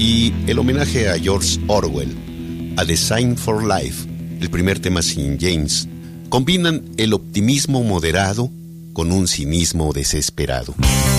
y el homenaje a George Orwell, A Design for Life, el primer tema sin James, combinan el optimismo moderado con un cinismo desesperado.